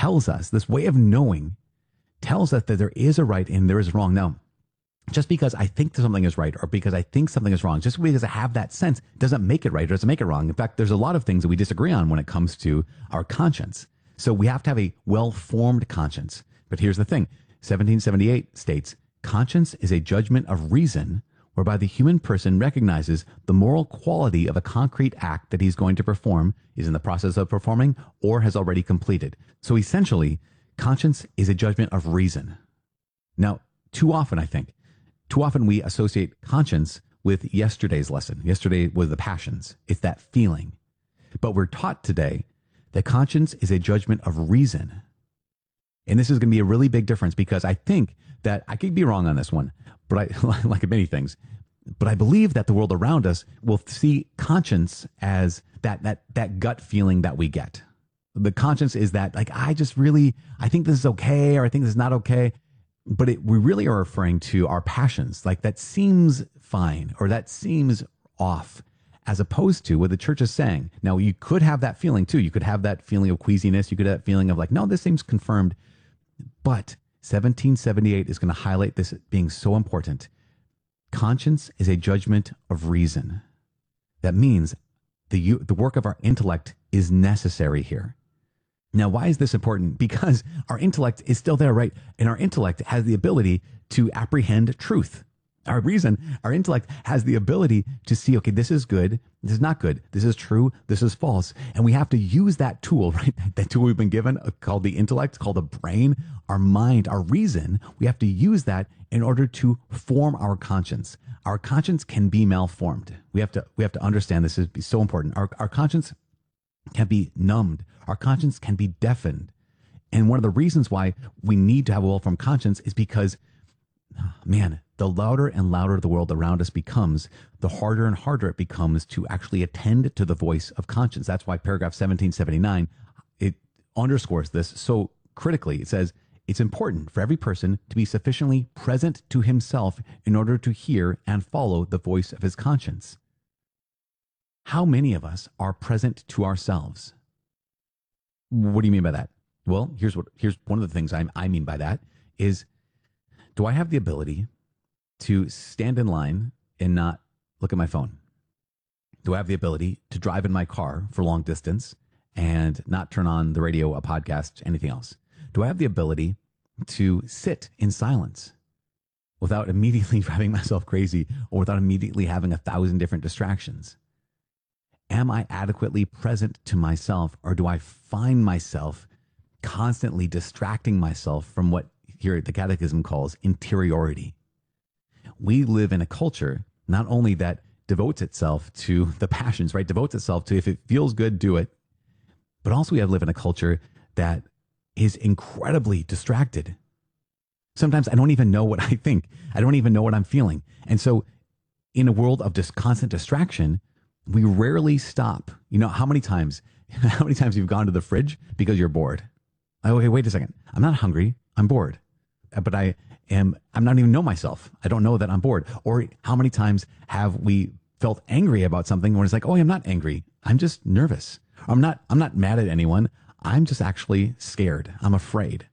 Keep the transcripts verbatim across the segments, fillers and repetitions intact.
tells us, this way of knowing tells us that there is a right and there is wrong. Now, just because I think something is right or because I think something is wrong, just because I have that sense doesn't make it right or doesn't make it wrong. In fact, there's a lot of things that we disagree on when it comes to our conscience. So we have to have a well-formed conscience. But here's the thing. seventeen seventy-eight states, conscience is a judgment of reason whereby the human person recognizes the moral quality of a concrete act that he's going to perform, is in the process of performing, or has already completed. So essentially, conscience is a judgment of reason. Now, too often, I think, too often we associate conscience with yesterday's lesson. Yesterday was the passions. It's that feeling. But we're taught today that conscience is a judgment of reason. And this is going to be a really big difference because I think that I could be wrong on this one, but I, like many things, but I believe that the world around us will see conscience as that, that, that gut feeling that we get. The conscience is that, like, I just really, I think this is okay, or I think this is not okay. But it, we really are referring to our passions. Like, that seems fine, or that seems off, as opposed to what the church is saying. Now, you could have that feeling too. You could have that feeling of queasiness. You could have that feeling of like, no, this seems confirmed. But seventeen seventy-eight is going to highlight this being so important. Conscience is a judgment of reason. That means the, the work of our intellect is necessary here. Now, why is this important? Because our intellect is still there, right? And our intellect has the ability to apprehend truth. Our reason, our intellect has the ability to see, okay, this is good, this is not good, this is true, this is false. And we have to use that tool, right? That tool we've been given called the intellect, called the brain, our mind, our reason. We have to use that in order to form our conscience. Our conscience can be malformed. We have to, we have to understand this is so important. Our, our conscience can be numbed. Our conscience can be deafened. And one of the reasons why we need to have a well-formed conscience is because, man, the louder and louder the world around us becomes, the harder and harder it becomes to actually attend to the voice of conscience. That's why paragraph seventeen seventy-nine, it underscores this so critically. It says, it's important for every person to be sufficiently present to himself in order to hear and follow the voice of his conscience. How many of us are present to ourselves? What do you mean by that? Well, here's what, here's one of the things I, I mean by that is, do I have the ability to stand in line and not look at my phone? Do I have the ability to drive in my car for long distance and not turn on the radio, a podcast, anything else? Do I have the ability to sit in silence without immediately driving myself crazy or without immediately having a thousand different distractions? Am I adequately present to myself, or do I find myself constantly distracting myself from what here the Catechism calls interiority? We live in a culture not only that devotes itself to the passions, right? Devotes itself to, if it feels good, do it. But also we have live in a culture that is incredibly distracted. Sometimes I don't even know what I think. I don't even know what I'm feeling. And so in a world of just constant distraction, we rarely stop. You know, how many times, how many times you've gone to the fridge because you're bored? Oh, okay, wait a second. I'm not hungry. I'm bored. But I am, I'm not even know myself. I don't know that I'm bored. Or how many times have we felt angry about something when it's like, oh, I'm not angry. I'm just nervous. I'm not, I'm not mad at anyone. I'm just actually scared. I'm afraid.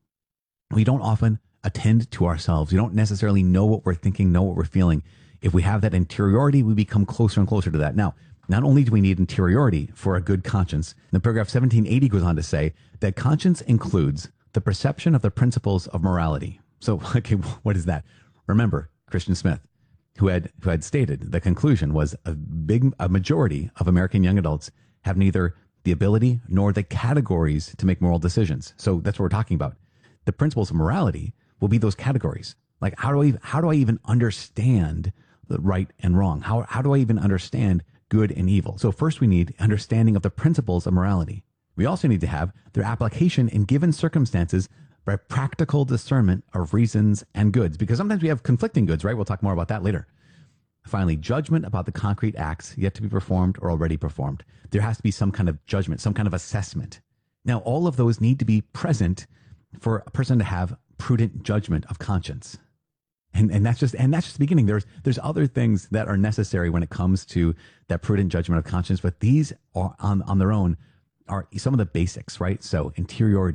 We don't often attend to ourselves. We don't necessarily know what we're thinking, know what we're feeling. If we have that interiority, we become closer and closer to that. Now, not only do we need interiority for a good conscience, the paragraph seventeen eighty goes on to say that conscience includes the perception of the principles of morality. So, okay, what is that? Remember, Christian Smith, who had who had stated the conclusion was a big a majority of American young adults have neither the ability nor the categories to make moral decisions. So that's what we're talking about. The principles of morality will be those categories. Like, how do I how do I even understand the right and wrong? How how do I even understand good and evil? So first we need understanding of the principles of morality. We also need to have their application in given circumstances by practical discernment of reasons and goods, because sometimes we have conflicting goods, right? We'll talk more about that later. Finally, judgment about the concrete acts yet to be performed or already performed. There has to be some kind of judgment, some kind of assessment. Now, all of those need to be present for a person to have prudent judgment of conscience. And, and that's just and that's just the beginning. There's there's other things that are necessary when it comes to that prudent judgment of conscience, but these are on, on their own are some of the basics, right? So interiority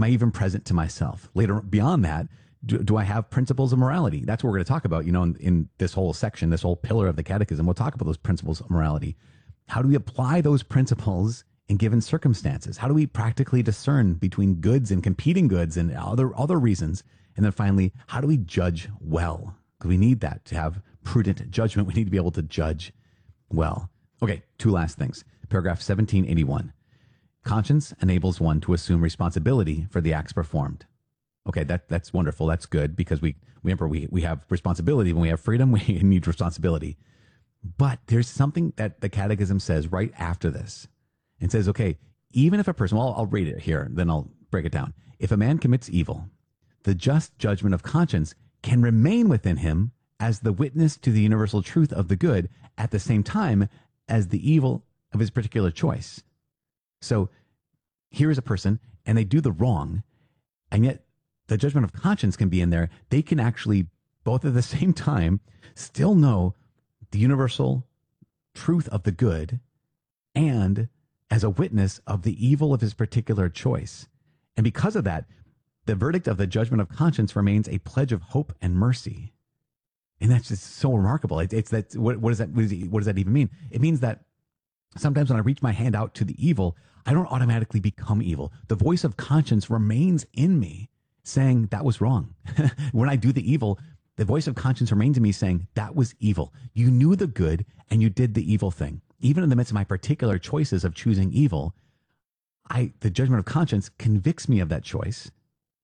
Am I even present to myself? Later, beyond that, do, do I have principles of morality? That's what we're going to talk about, you know, in, in this whole section, this whole pillar of the catechism. We'll talk about those principles of morality. How do we apply those principles in given circumstances? How do we practically discern between goods and competing goods and other, other reasons? And then finally, how do we judge well? Because we need that to have prudent judgment. We need to be able to judge well. Okay, two last things. Paragraph seventeen eighty-one. Conscience enables one to assume responsibility for the acts performed. Okay, that, that's wonderful. That's good because we, remember, we, we have responsibility. When we have freedom, we need responsibility. But there's something that the Catechism says right after this. It says, okay, even if a person, well, I'll, I'll read it here, then I'll break it down. If a man commits evil, the just judgment of conscience can remain within him as the witness to the universal truth of the good at the same time as the evil of his particular choice. So here is a person and they do the wrong, and yet the judgment of conscience can be in there. They can actually both at the same time still know the universal truth of the good and as a witness of the evil of his particular choice. And because of that, the verdict of the judgment of conscience remains a pledge of hope and mercy. And that's just so remarkable. It, it's that, what, what, does that, what, does it, what does that even mean? It means that sometimes when I reach my hand out to the evil, I don't automatically become evil. The voice of conscience remains in me saying that was wrong. When I do the evil, the voice of conscience remains in me saying that was evil. You knew the good and you did the evil thing. Even in the midst of my particular choices of choosing evil, I, the judgment of conscience convicts me of that choice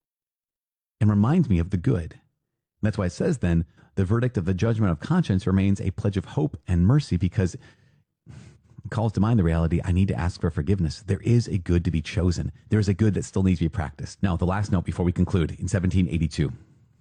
and reminds me of the good. And that's why it says then, the verdict of the judgment of conscience remains a pledge of hope and mercy, because it calls to mind the reality I need to ask for forgiveness. There is a good to be chosen. There is a good that still needs to be practiced. Now, the last note before we conclude, in seventeen eighty-two,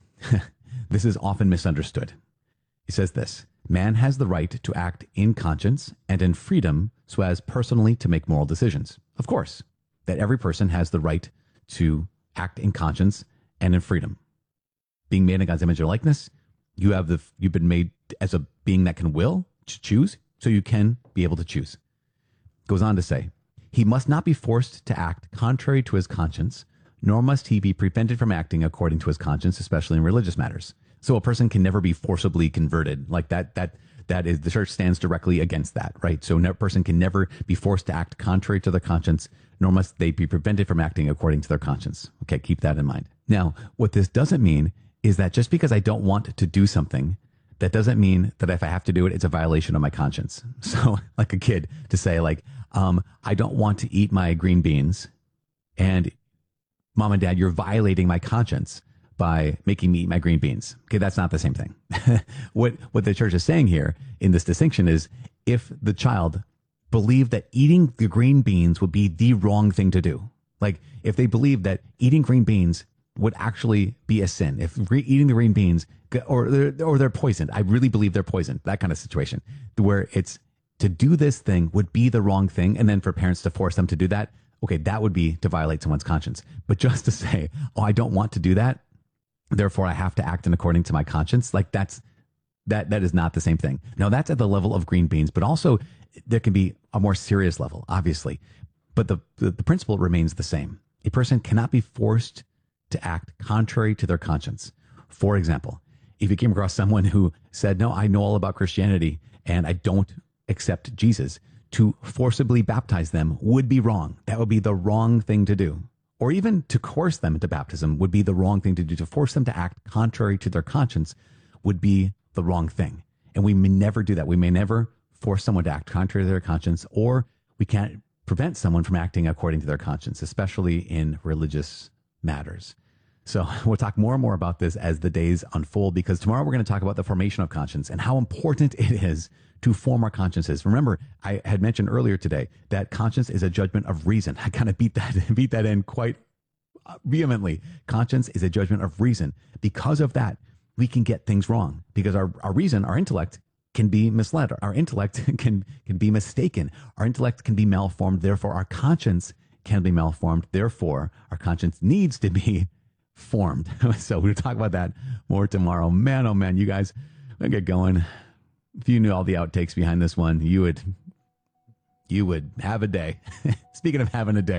this is often misunderstood. He says this: man has the right to act in conscience and in freedom so as personally to make moral decisions. Of course, that every person has the right to act in conscience and in freedom. Being made in God's image and likeness, you have the, you've been made as a being that can will to choose, so you can be able to choose. Goes on to say, he must not be forced to act contrary to his conscience, nor must he be prevented from acting according to his conscience, especially in religious matters. So a person can never be forcibly converted. Like that, that, that is, the church stands directly against that, right? So a person can never be forced to act contrary to their conscience, nor must they be prevented from acting according to their conscience. Okay, keep that in mind. Now, what this doesn't mean is that just because I don't want to do something, that doesn't mean that if I have to do it, it's a violation of my conscience. So like a kid to say like, um, I don't want to eat my green beans, and mom and dad, you're violating my conscience by making me eat my green beans. Okay, that's not the same thing. what what the church is saying here in this distinction is, if the child believed that eating the green beans would be the wrong thing to do, like if they believed that eating green beans would actually be a sin, if re- eating the green beans, or they're, or they're poisoned, I really believe they're poisoned, that kind of situation, where it's to do this thing would be the wrong thing, and then for parents to force them to do that, okay, that would be to violate someone's conscience. But just to say, oh, I don't want to do that, therefore I have to act in according to my conscience, like that's, that, that is not the same thing. Now that's at the level of green beans, but also there can be a more serious level, obviously. But the, the, the principle remains the same. A person cannot be forced to act contrary to their conscience. For example, if you came across someone who said, no, I know all about Christianity and I don't accept Jesus, to forcibly baptize them would be wrong. That would be the wrong thing to do. Or even to coerce them into baptism would be the wrong thing to do. To force them to act contrary to their conscience would be the wrong thing. And we may never do that. We may never force someone to act contrary to their conscience, or we can't prevent someone from acting according to their conscience, especially in religious matters. So we'll talk more and more about this as the days unfold, because tomorrow we're going to talk about the formation of conscience and how important it is to form our consciences. Remember, I had mentioned earlier today that conscience is a judgment of reason. I kind of beat that, beat that in quite vehemently. Conscience is a judgment of reason. Because of that, we can get things wrong, because our, our reason, our intellect can be misled. Our intellect can, can be mistaken. Our intellect can be malformed. Therefore, our conscience can be malformed. Therefore, our conscience needs to be formed. So we'll talk about that more tomorrow. Man, oh man, you guys, we'll get going. If you knew all the outtakes behind this one, you would, you would have a day. Speaking of having a day,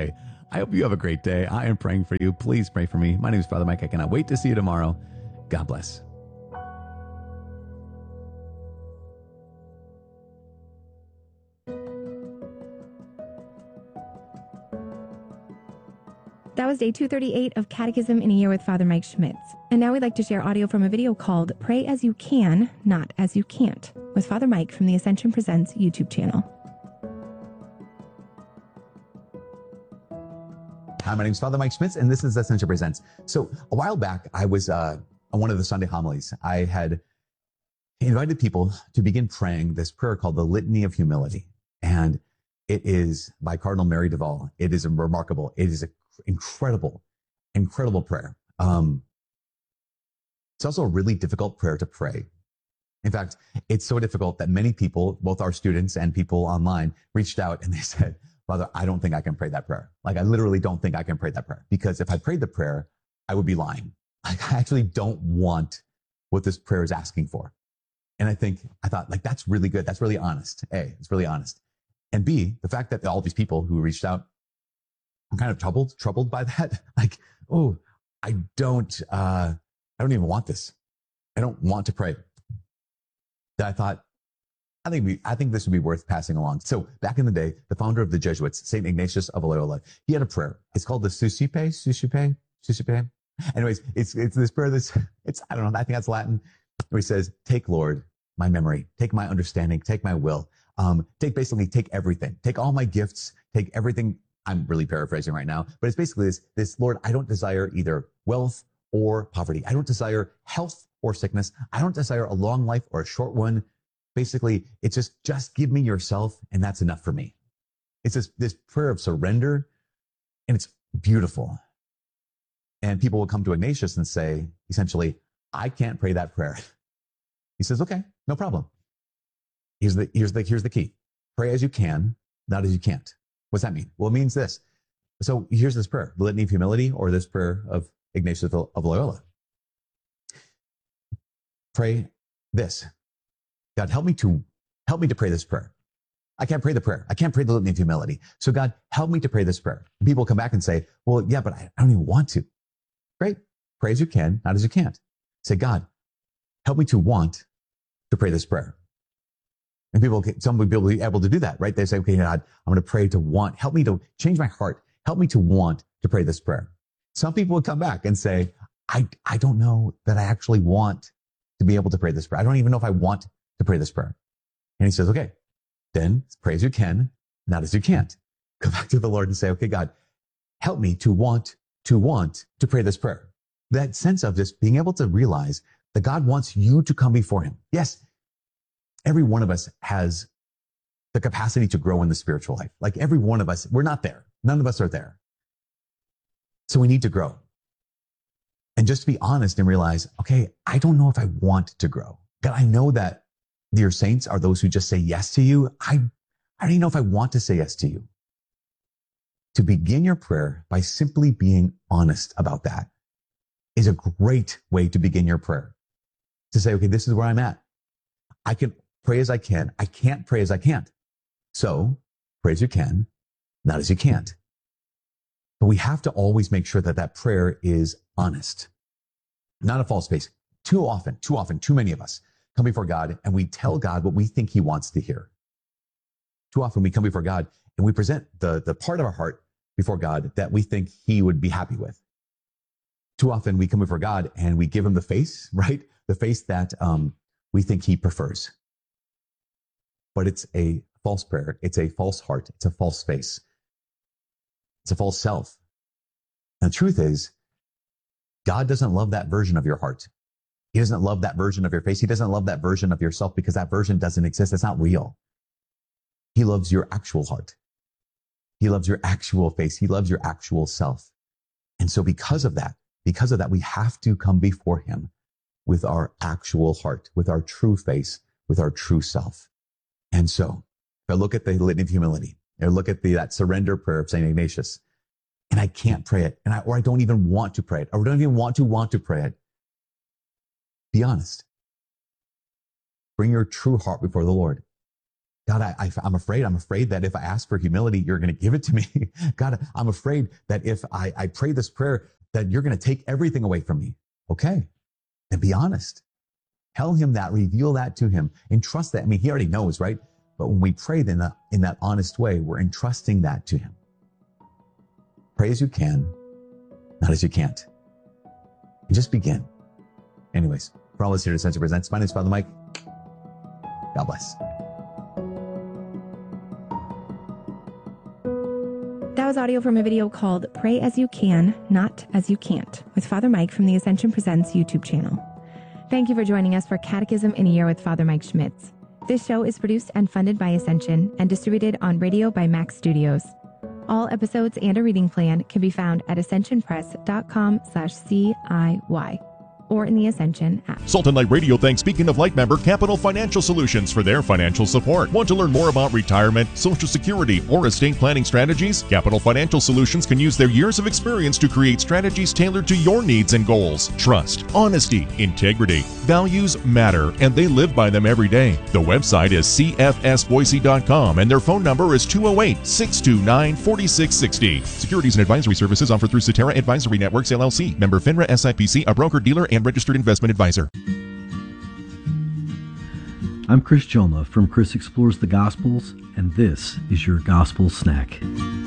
I hope you have a great day. I am praying for you. Please pray for me. My name is Father Mike. I cannot wait to see you tomorrow. God bless. That was day two thirty-eight of Catechism in a Year with Father Mike Schmitz. And now we'd like to share audio from a video called Pray As You Can, Not As You Can't, with Father Mike from the Ascension Presents YouTube channel. Hi, my name is Father Mike Schmitz, and this is Ascension Presents. So a while back, I was uh, on one of the Sunday homilies. I had invited people to begin praying this prayer called the Litany of Humility. And it is by Cardinal Mary Duval. It is a remarkable, it is an incredible, incredible prayer. Um, it's also a really difficult prayer to pray. In fact, it's so difficult that many people, both our students and people online, reached out and they said, Father, I don't think I can pray that prayer. Like, I literally don't think I can pray that prayer, because if I prayed the prayer, I would be lying. Like, I actually don't want what this prayer is asking for. And I think, I thought, like, that's really good. That's really honest. A, it's really honest. And B, the fact that all these people who reached out, I'm kind of troubled, troubled by that. Like, oh, I don't, uh, I don't even want this. I don't want to pray. That I thought, I think we, I think this would be worth passing along. So back in the day, the founder of the Jesuits, Saint Ignatius of Loyola, he had a prayer. It's called the Suscipe, Suscipe, Suscipe. Anyways, it's it's this prayer that's, it's, I don't know, I think that's Latin, where he says, take, Lord, my memory, take my understanding, take my will, um, take basically, take everything, take all my gifts, take everything. I'm really paraphrasing right now, but it's basically this, this, Lord, I don't desire either wealth or poverty. I don't desire health or sickness. I don't desire a long life or a short one. Basically, it's just, just give me yourself, and that's enough for me. It's this, this prayer of surrender, and it's beautiful. And people will come to Ignatius and say, essentially, I can't pray that prayer. He says, okay, no problem. Here's the, here's the, here's the key. Pray as you can, not as you can't. What's that mean? Well, it means this. So here's this prayer, the Litany of Humility, or this prayer of Ignatius of Loyola. Pray this. God, help me to, help me to pray this prayer. I can't pray the prayer. I can't pray the Litany of Humility. So God, help me to pray this prayer. And people come back and say, well, yeah, but I don't even want to. Great. Pray as you can, not as you can't. Say, God, help me to want to pray this prayer. And people, some people will be able to do that, right? They say, okay, God, I'm going to pray to want, help me to change my heart. Help me to want to pray this prayer. Some people would come back and say, I, I don't know that I actually want to be able to pray this prayer. I don't even know if I want to pray this prayer. And he says, okay, then pray as you can, not as you can't. Come back to the Lord and say, okay, God, help me to want, to want to pray this prayer. That sense of just being able to realize that God wants you to come before him. Yes, every one of us has the capacity to grow in the spiritual life. Like every one of us, we're not there. None of us are there. So we need to grow. And just to be honest and realize, okay, I don't know if I want to grow. God, I know that your saints are those who just say yes to you. I, I don't even know if I want to say yes to you. To begin your prayer by simply being honest about that is a great way to begin your prayer. To say, okay, this is where I'm at. I can pray as I can. I can't pray as I can't. So pray as you can, not as you can't. But we have to always make sure that that prayer is honest, not a false face. Too often, too often, too many of us come before God and we tell God what we think he wants to hear. Too often we come before God and we present the, the part of our heart before God that we think he would be happy with. Too often we come before God and we give him the face, right? The face that um, we think he prefers. But it's a false prayer. It's a false heart. It's a false face. It's a false self. And the truth is, God doesn't love that version of your heart. He doesn't love that version of your face. He doesn't love that version of yourself because that version doesn't exist. It's not real. He loves your actual heart. He loves your actual face. He loves your actual self. And so because of that, because of that, we have to come before him with our actual heart, with our true face, with our true self. And so if I look at the Litany of Humility, or look at the, that surrender prayer of Saint Ignatius, and I can't pray it, and I, or I don't even want to pray it, or don't even want to want to pray it, be honest. Bring your true heart before the Lord. God, I, I, I'm afraid. I'm afraid that if I ask for humility, you're going to give it to me. God, I'm afraid that if I, I pray this prayer, that you're going to take everything away from me. Okay. And be honest. Tell him that, reveal that to him, and trust that. I mean, he already knows, right? But when we pray in that, in that honest way, we're entrusting that to him. Pray as you can, not as you can't. And just begin. Anyways, for all this here, Ascension Presents, my name is Father Mike. God bless. That was audio from a video called Pray As You Can, Not As You Can't, with Father Mike from the Ascension Presents YouTube channel. Thank you for joining us for Catechism in a Year with Father Mike Schmitz. This show is produced and funded by Ascension and distributed on radio by Max Studios. All episodes and a reading plan can be found at ascensionpress.com slash CIY. or in the Ascension app. Salt and Light Radio thanks Beacon of Light member Capital Financial Solutions for their financial support. Want to learn more about retirement, Social Security, or estate planning strategies? Capital Financial Solutions can use their years of experience to create strategies tailored to your needs and goals. Trust, honesty, integrity, values matter, and they live by them every day. The website is c f s boise dot com and their phone number is two oh eight, six two nine, four six six zero. Securities and advisory services offered through Cetera Advisory Networks, L L C. Member FINRA S I P C, a broker-dealer and registered investment advisor. I'm Chris Joma from Chris Explores the Gospels, and this is your Gospel Snack.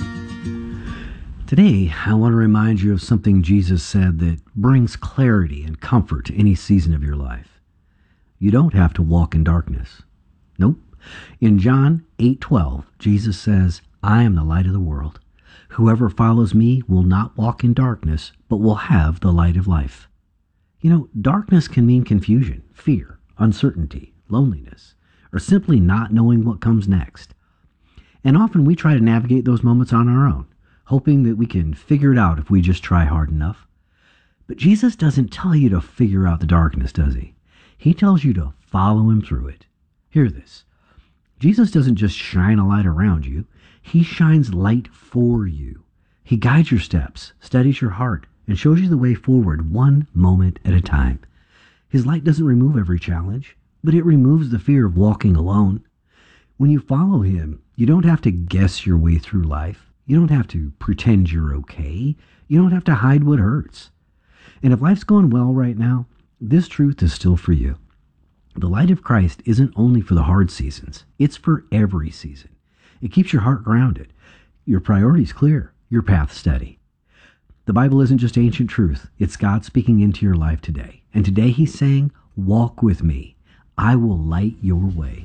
Today, I want to remind you of something Jesus said that brings clarity and comfort to any season of your life. You don't have to walk in darkness. Nope. In John eight twelve, Jesus says, I am the light of the world. Whoever follows me will not walk in darkness, but will have the light of life. You know, darkness can mean confusion, fear, uncertainty, loneliness, or simply not knowing what comes next. And often we try to navigate those moments on our own, hoping that we can figure it out if we just try hard enough. But Jesus doesn't tell you to figure out the darkness, does he? He tells you to follow him through it. Hear this. Jesus doesn't just shine a light around you. He shines light for you. He guides your steps, steadies your heart, and shows you the way forward one moment at a time. His light doesn't remove every challenge, but it removes the fear of walking alone. When you follow him, you don't have to guess your way through life. You don't have to pretend you're okay. You don't have to hide what hurts. And if life's going well right now, this truth is still for you. The light of Christ isn't only for the hard seasons. It's for every season. It keeps your heart grounded, your priorities clear, your path steady. The Bible isn't just ancient truth. It's God speaking into your life today. And today he's saying, walk with me. I will light your way.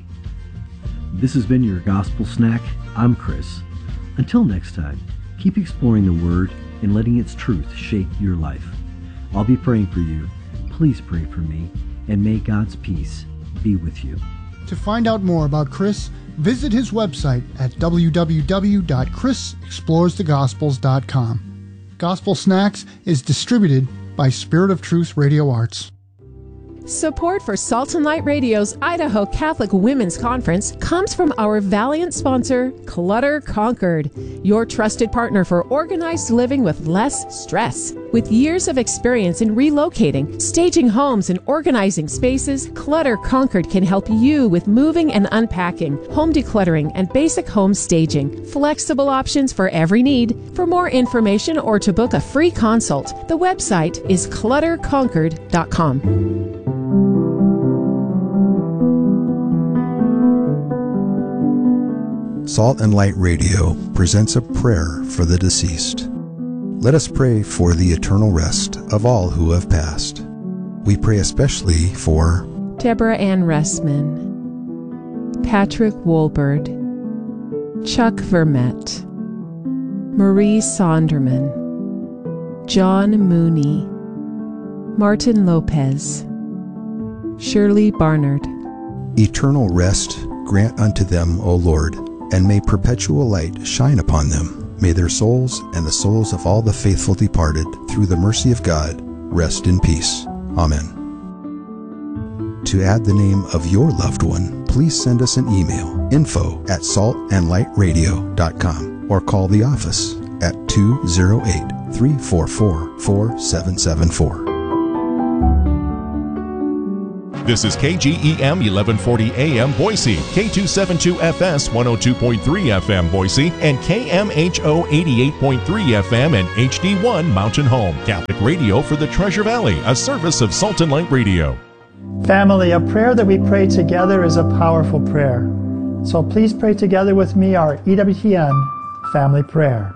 This has been your Gospel Snack. I'm Chris. Until next time, keep exploring the Word and letting its truth shape your life. I'll be praying for you. Please pray for me, and may God's peace be with you. To find out more about Chris, visit his website at w w w dot chris explores the gospels dot com. Gospel Snacks is distributed by Spirit of Truth Radio Arts. Support for Salt and Light Radio's Idaho Catholic Women's Conference comes from our valiant sponsor, Clutter Conquered, your trusted partner for organized living with less stress. With years of experience in relocating, staging homes, and organizing spaces, Clutter Conquered can help you with moving and unpacking, home decluttering, and basic home staging. Flexible options for every need. For more information or to book a free consult, the website is clutter conquered dot com. Salt and Light Radio presents a prayer for the deceased. Let us pray for the eternal rest of all who have passed. We pray especially for Deborah Ann Ressman, Patrick Wolberd, Chuck Vermette, Marie Sonderman, John Mooney, Martin Lopez, Shirley Barnard. Eternal rest grant unto them, O Lord, and may perpetual light shine upon them. May their souls and the souls of all the faithful departed, through the mercy of God, rest in peace. Amen. To add the name of your loved one, please send us an email, info at salt and light radio dot com, or call the office at two oh eight, three four four, four seven seven four. This is K G E M eleven forty A M Boise, K two seventy-two F S one oh two point three F M Boise, and K M H O eighty-eight point three F M and H D one Mountain Home. Catholic radio for the Treasure Valley, a service of Salt and Light Radio. Family, a prayer that we pray together is a powerful prayer. So please pray together with me our E W T N family prayer.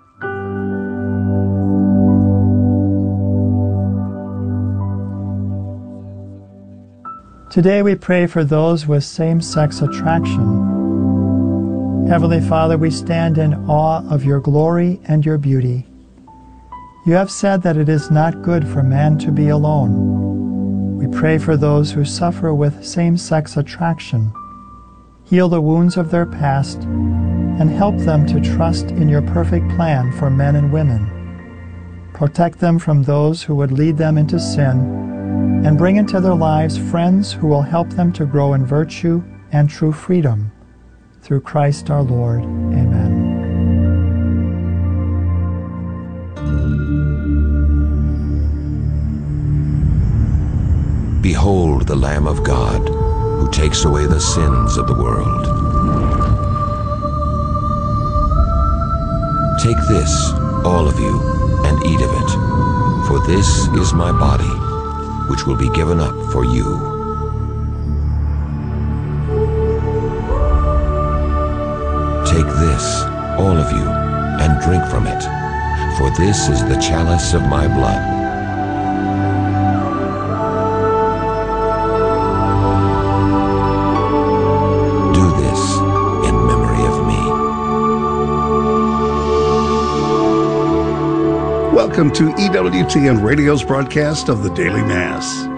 Today we pray for those with same-sex attraction. Heavenly Father, we stand in awe of your glory and your beauty. You have said that it is not good for man to be alone. We pray for those who suffer with same-sex attraction. Heal the wounds of their past and help them to trust in your perfect plan for men and women. Protect them from those who would lead them into sin, and bring into their lives friends who will help them to grow in virtue and true freedom. Through Christ our Lord. Amen. Behold the Lamb of God, who takes away the sins of the world. Take this, all of you, and eat of it, for this is my body, which will be given up for you. Take this, all of you, and drink from it, for this is the chalice of my blood. Do this in memory of me. Welcome to E W T N Radio's broadcast of the Daily Mass.